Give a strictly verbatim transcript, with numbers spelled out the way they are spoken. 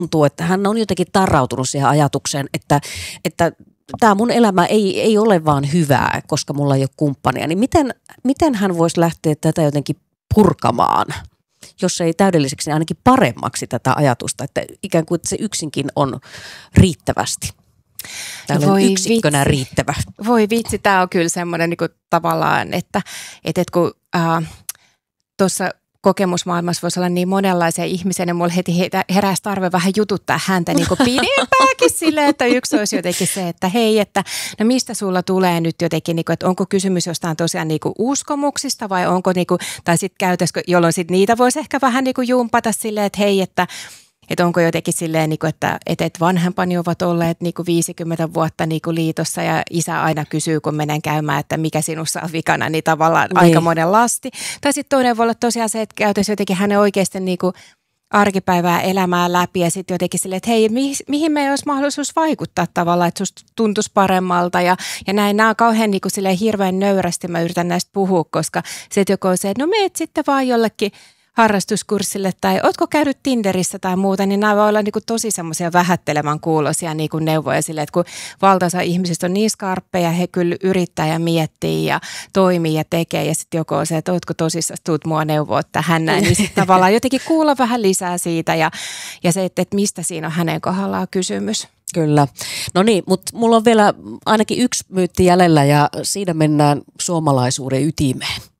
tuntuu, että hän on jotenkin tarrautunut siihen ajatukseen, että, että tämä mun elämä ei, ei ole vaan hyvää, koska mulla ei ole kumppania. Niin miten, miten hän voisi lähteä tätä jotenkin purkamaan, jos ei täydelliseksi, niin ainakin paremmaksi tätä ajatusta, että ikään kuin se yksinkin on riittävästi. Täällä on yksikkönä vitsi. Riittävä. Voi vitsi, tämä on kyllä semmoinen niin kuin tavallaan, että, että kun äh, tuossa kokemusmaailmassa voisi olla niin monenlaisia ihmisiä, niin mulla heti heräsi tarve vähän jututtaa häntä niin kuin pidempääkin silleen, että yksi olisi jotenkin se, että hei, että no mistä sulla tulee nyt jotenkin, niin kuin, että onko kysymys jostain tosiaan niin kuin uskomuksista vai onko, niin kuin, tai sitten käytäisikö, jolloin sitten niitä voisi ehkä vähän niin kuin jumpata silleen, että hei, että Että onko jotenkin silleen, että, että vanhempani ovat olleet niin kuin viisikymmentä vuotta niin kuin liitossa ja isä aina kysyy, kun menen käymään, että mikä sinussa on vikana, niin tavallaan niin. Aikamoinen lasti. Tai sitten toinen voi olla tosiaan se, että käytäisiin jotenkin hänen oikeasti niin kuin arkipäivää elämää läpi ja sitten jotenkin silleen, että hei, mihin, mihin meillä olisi mahdollisuus vaikuttaa tavallaan, että susta tuntuisi paremmalta ja, ja näin. Nämä on kauhean niin kuin silleen hirveän nöyrästi, mä yritän näistä puhua, koska se, että joko on se, että no meet sitten vaan jollekin harrastuskurssille tai ootko käynyt Tinderissä tai muuta, niin nämä voi olla niin kuin tosi semmoisia vähättelevän kuuloisia niin kuin neuvoja sille, että kun valtaosa ihmisistä on niin skarppeja, he kyllä yrittää ja miettii ja toimii ja tekee ja sitten joko on se, että ootko tosissaan, tuut mua neuvoa tähän näin, niin sitten tavallaan jotenkin kuulla vähän lisää siitä ja, ja se, että, että mistä siinä on hänen kohdallaan kysymys. Kyllä. No niin, mutta mulla on vielä ainakin yksi myytti jäljellä ja siinä mennään suomalaisuuden ytimeen.